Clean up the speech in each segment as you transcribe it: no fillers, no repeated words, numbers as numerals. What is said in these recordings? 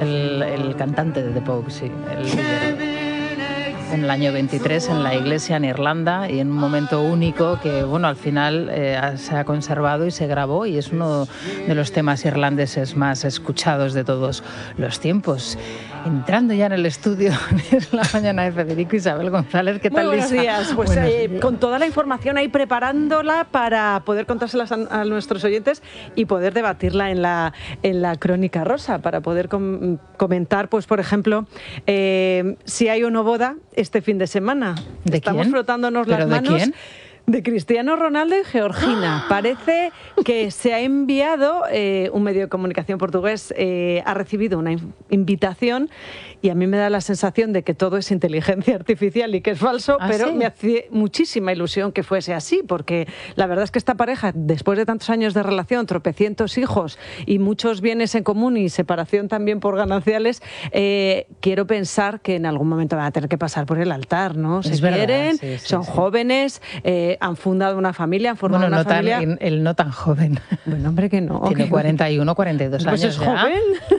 el cantante de The Pogue, sí, el líder. En el año 23 en la iglesia en Irlanda y en un momento único que, bueno, al final se ha conservado y se grabó y es uno de los temas irlandeses más escuchados de todos los tiempos. Entrando ya en el estudio, es la mañana de Federico. Isabel González, ¿qué tal, Buenos Lisa? días, pues con toda la información ahí preparándola para poder contárselas a nuestros oyentes y poder debatirla en la Crónica Rosa, para poder comentar, pues por ejemplo, si hay o no boda este fin de semana. ¿De Estamos quién? frotándonos las manos. ¿De quién? De Cristiano Ronaldo y Georgina. Parece que se ha enviado, un medio de comunicación portugués ha recibido una invitación y a mí me da la sensación de que todo es inteligencia artificial y que es falso, pero ¿sí? me hace muchísima ilusión que fuese así, porque la verdad es que esta pareja, después de tantos años de relación, tropecientos hijos y muchos bienes en común y separación también por gananciales, quiero pensar que en algún momento van a tener que pasar por el altar, ¿no? Se quieren, sí, son jóvenes, han fundado una familia, han formado una familia. Él no tan joven. Bueno, hombre, que no. Tiene 41, 42 pues años es ya. joven.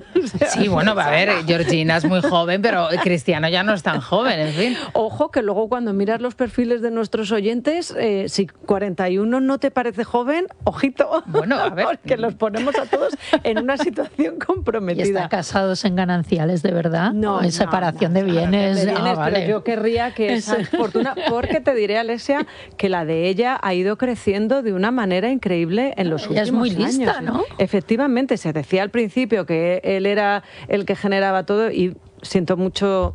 Sí, bueno, a ver, Georgina es muy joven, pero Cristiano ya no es tan joven, en fin. Ojo, que luego cuando miras los perfiles de nuestros oyentes, si 41 no te parece joven, ojito. Bueno, a ver. Porque los ponemos a todos en una situación ¿Y comprometida. están casados en gananciales de verdad? No, ¿O en separación de bienes? Pero yo querría que esa fortuna, porque te diré, Alesia, que la de ella ha ido creciendo de una manera increíble en los Ella últimos es muy lista, años. ¿no? Efectivamente, se decía al principio que él era el que generaba todo y siento mucho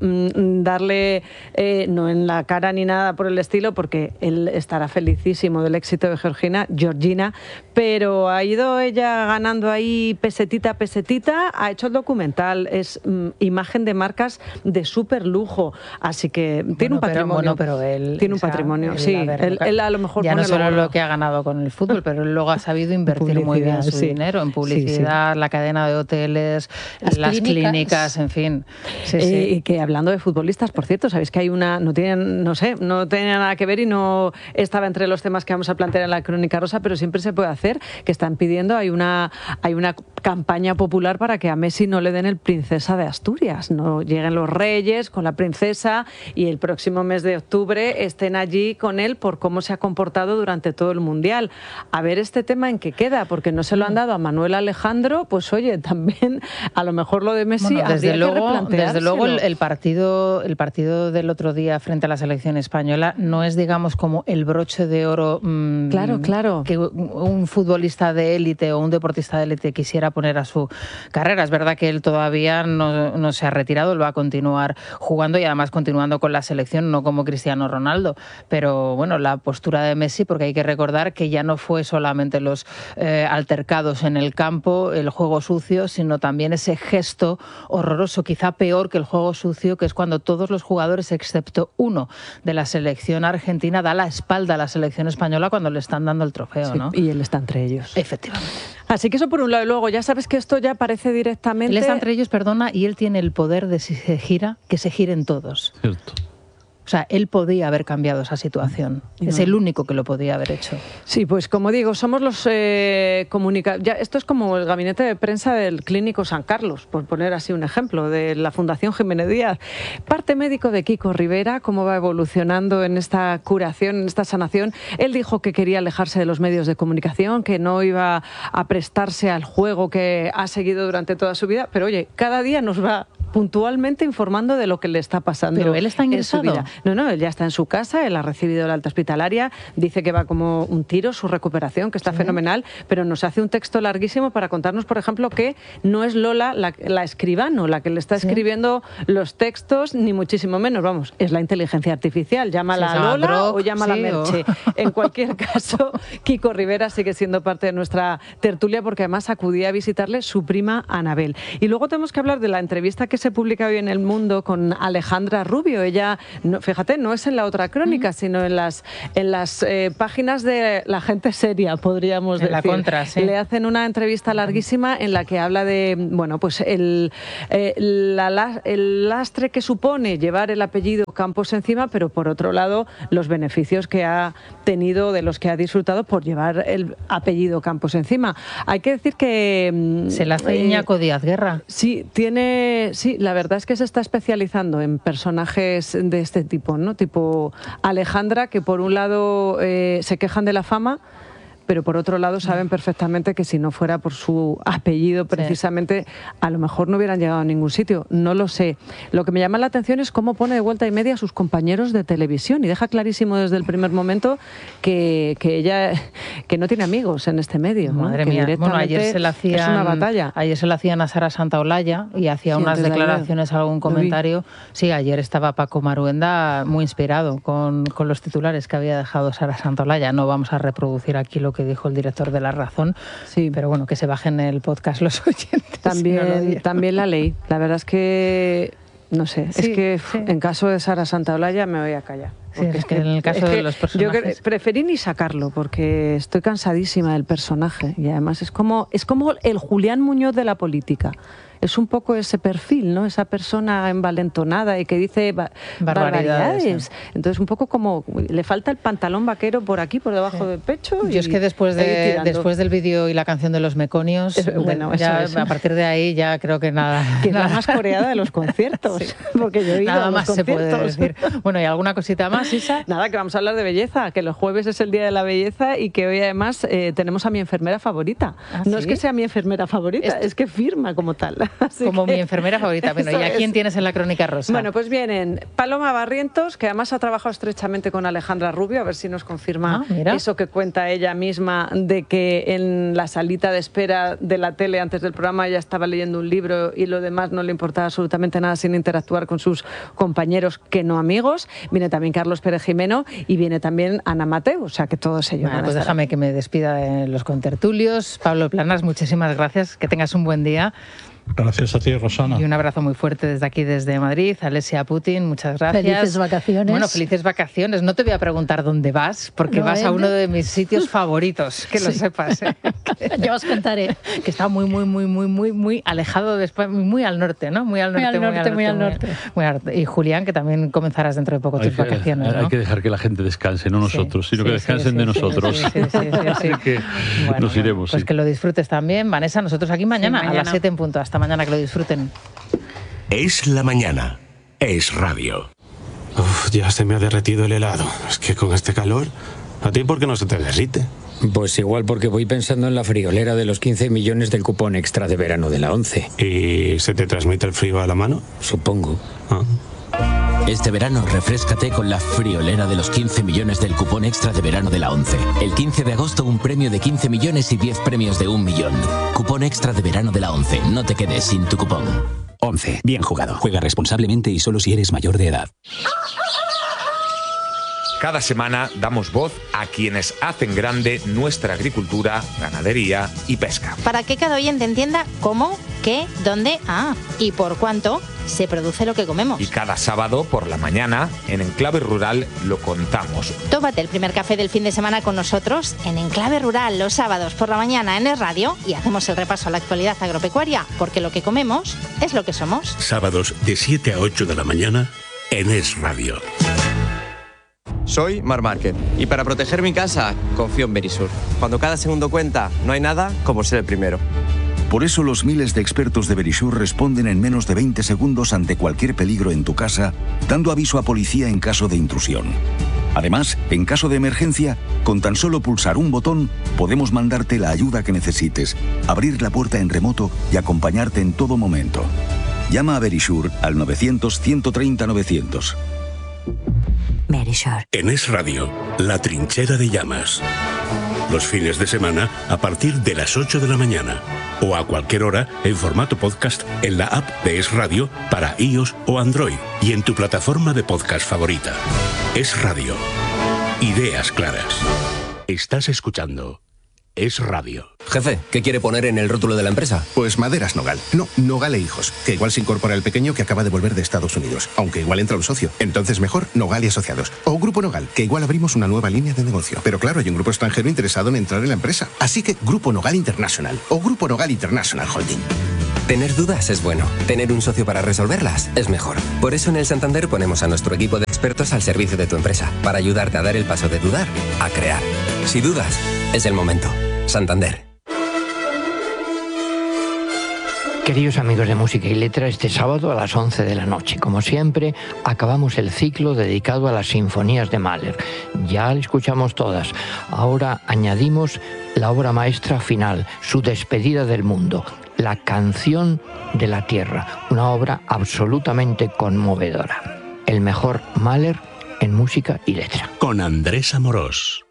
darle, no en la cara ni nada por el estilo, porque él estará felicísimo del éxito de Georgina, pero ha ido ella ganando ahí pesetita a pesetita, ha hecho el documental, es imagen de marcas de súper lujo, así que tiene un patrimonio. Pero él tiene un patrimonio, sí. Él a lo mejor ya pone no solo lo lo que ha ganado con el fútbol, pero él luego ha sabido invertir muy bien su dinero en publicidad, la cadena de hoteles, las clínicas, en fin. Sí. Y que hablando de futbolistas, por cierto, sabéis que hay una, no tiene nada que ver y no estaba entre los temas que vamos a plantear en la Crónica Rosa, pero siempre se puede hacer, que están pidiendo, hay una campaña popular para que a Messi no le den el Princesa de Asturias, no lleguen los reyes con la princesa y el próximo mes de octubre estén allí con él por cómo se ha comportado durante todo el Mundial. A ver este tema en qué queda, porque no se lo han dado a Manuel Alejandro, pues oye, también a lo mejor lo de Messi desde luego el partido del otro día frente a la selección española no es, digamos, como el broche de oro claro. que un futbolista de élite o un deportista de élite quisiera poner a su carrera. Es verdad que él todavía no se ha retirado, él va a continuar jugando y además continuando con la selección, no como Cristiano Ronaldo, pero bueno, la postura de Messi, porque hay que recordar que ya no fue solamente los altercados en el campo, el juego sucio, sino también ese gesto horroroso, quizá peor que el juego sucio, que es cuando todos los jugadores, excepto uno de la selección argentina, da la espalda a la selección española cuando le están dando el trofeo, ¿no? Y él está entre ellos. Efectivamente. Así que eso por un lado. Y luego ya sabes que esto ya parece directamente... Él está entre ellos, perdona, y él tiene el poder de, si se gira, que se giren todos. Cierto. O sea, él podía haber cambiado esa situación. Es el único que lo podía haber hecho. Sí, pues como digo, somos los comunicadores. Esto es como el gabinete de prensa del Clínico San Carlos, por poner así un ejemplo, de la Fundación Jiménez Díaz. Parte médico de Kiko Rivera, cómo va evolucionando en esta curación, en esta sanación. Él dijo que quería alejarse de los medios de comunicación, que no iba a prestarse al juego que ha seguido durante toda su vida. Pero oye, cada día nos va puntualmente informando de lo que le está pasando. Pero él está ingresado. En su vida. No, él ya está en su casa, él ha recibido la alta hospitalaria, dice que va como un tiro, su recuperación, que está fenomenal, pero nos hace un texto larguísimo para contarnos, por ejemplo, que no es Lola la escribano, la que le está escribiendo los textos, ni muchísimo menos, vamos, es la inteligencia artificial, llámala a Lola Brock, o llámala Merche. En cualquier caso, Kiko Rivera sigue siendo parte de nuestra tertulia porque además acudía a visitarle su prima Anabel. Y luego tenemos que hablar de la entrevista que se publica hoy en El Mundo con Alejandra Rubio. Ella, no, fíjate, no es en la otra crónica, sino en las páginas de la gente seria, podríamos decir. La contra, sí. Le hacen una entrevista larguísima en la que habla de, bueno, pues el lastre que supone llevar el apellido Campos encima, pero por otro lado los beneficios que ha tenido, de los que ha disfrutado por llevar el apellido Campos encima. Hay que decir que se la hace Iñaco Díaz Guerra. Sí, la verdad es que se está especializando en personajes de este tipo, ¿no? Tipo Alejandra, que por un lado se quejan de la fama, pero por otro lado saben perfectamente que si no fuera por su apellido precisamente, a lo mejor no hubieran llegado a ningún sitio. No lo sé. Lo que me llama la atención es cómo pone de vuelta y media a sus compañeros de televisión y deja clarísimo desde el primer momento que ella que no tiene amigos en este medio. Madre mía. Bueno, ayer se la hacían, es una batalla. Ayer se la hacían a Sara Santaolalla y hacía unas declaraciones, algún comentario. Sí, ayer estaba Paco Maruenda muy inspirado con los titulares que había dejado Sara Santaolalla. No vamos a reproducir aquí lo que dijo el director de La Razón, sí, pero bueno, que se bajen el podcast los oyentes. También la leí. La verdad es que, no sé, sí, es que en caso de Sara Santaolalla me voy a callar. Sí, es que en el caso de los personajes... Yo preferí ni sacarlo porque estoy cansadísima del personaje y además es como el Julián Muñoz de la política. Es un poco ese perfil, ¿no? Esa persona envalentonada y que dice barbaridades. Entonces un poco como le falta el pantalón vaquero por aquí, por debajo del pecho. Yo es que después del vídeo y la canción de los Meconios, a partir de ahí ya creo que nada. Que es la más coreada de los conciertos. Sí. Porque yo he ido nada a los más conciertos. Se puede decir. Bueno, ¿y alguna cosita más, Isa? Nada, que vamos a hablar de belleza, que los jueves es el Día de la Belleza y que hoy además tenemos a mi enfermera favorita. No es que sea mi enfermera favorita, es que firma como tal. Como mi enfermera favorita. Bueno, ¿y a quién tienes en la Crónica Rosa? Bueno, pues vienen Paloma Barrientos, que además ha trabajado estrechamente con Alejandra Rubio, a ver si nos confirma eso que cuenta ella misma de que en la salita de espera de la tele antes del programa ella estaba leyendo un libro y lo demás no le importaba absolutamente nada sin interactuar con sus compañeros que no amigos. Viene también Carlos Pérez Jimeno y viene también Ana Mateu, o sea que todos ellos van a pues estar. Déjame que me despida de los contertulios. Pablo Planas, muchísimas gracias, que tengas un buen día. Gracias a ti, Rosana. Y un abrazo muy fuerte desde aquí, desde Madrid. Alesia Putin, muchas gracias. Felices vacaciones. Bueno, felices vacaciones. No te voy a preguntar dónde vas, porque vas a uno de mis sitios favoritos, que lo sepas. Ya os contaré. Que está muy alejado de España, muy al norte, ¿no? Muy al norte. Y Julián, que también comenzarás dentro de poco tus vacaciones, ¿no? Hay que dejar que la gente descanse, no nosotros, sino que descansen de nosotros. Así que nos iremos. Pues que lo disfrutes también. Vanessa, nosotros aquí mañana a las 7 en punto. Hasta mañana, que lo disfruten. Es la mañana. Es radio. Uf, ya se me ha derretido el helado. Es que con este calor, ¿a ti por qué no se te derrite? Pues igual porque voy pensando en la friolera de los 15 millones del cupón extra de verano de la 11. ¿Y se te transmite el frío a la mano? Supongo. Este verano refréscate con la friolera de los 15 millones del cupón extra de verano de la 11. El 15 de agosto un premio de 15 millones y 10 premios de 1 millón. Cupón extra de verano de la 11. No te quedes sin tu cupón. 11. Bien jugado. Juega responsablemente y solo si eres mayor de edad. Cada semana damos voz a quienes hacen grande nuestra agricultura, ganadería y pesca. Para que cada oyente entienda cómo, qué, dónde, y por cuánto se produce lo que comemos. Y cada sábado por la mañana, en Enclave Rural, lo contamos. Tómate el primer café del fin de semana con nosotros en Enclave Rural los sábados por la mañana en Es Radio y hacemos el repaso a la actualidad agropecuaria, porque lo que comemos es lo que somos. Sábados de 7 a 8 de la mañana en Es Radio. Soy Mar Márquez y para proteger mi casa confío en Verisur. Cuando cada segundo cuenta, no hay nada como ser el primero. Por eso los miles de expertos de Verisur responden en menos de 20 segundos ante cualquier peligro en tu casa, dando aviso a policía en caso de intrusión. Además, en caso de emergencia, con tan solo pulsar un botón, podemos mandarte la ayuda que necesites, abrir la puerta en remoto y acompañarte en todo momento. Llama a Verisur al 900-130-900. Verisur. En Es Radio, La Trinchera de Llamas. Los fines de semana a partir de las 8 de la mañana. O a cualquier hora en formato podcast en la app de Es Radio para iOS o Android y en tu plataforma de podcast favorita. Es Radio. Ideas claras. Estás escuchando Es Radio. Jefe, ¿qué quiere poner en el rótulo de la empresa? Pues Maderas Nogal. No, Nogal e Hijos. Que igual se incorpora el pequeño que acaba de volver de Estados Unidos. Aunque igual entra un socio. Entonces mejor Nogal y Asociados. O Grupo Nogal, que igual abrimos una nueva línea de negocio. Pero claro, hay un grupo extranjero interesado en entrar en la empresa. Así que Grupo Nogal International. O Grupo Nogal International Holding. Tener dudas es bueno. Tener un socio para resolverlas es mejor. Por eso en el Santander ponemos a nuestro equipo de expertos al servicio de tu empresa. Para ayudarte a dar el paso de dudar a crear. Si dudas, es el momento. Santander. Queridos amigos de Música y Letra, este sábado a las 11 de la noche, como siempre, acabamos el ciclo dedicado a las sinfonías de Mahler. Ya le escuchamos todas. Ahora añadimos la obra maestra final, su despedida del mundo, La canción de la tierra, una obra absolutamente conmovedora. El mejor Mahler en Música y Letra. Con Andrés Amorós.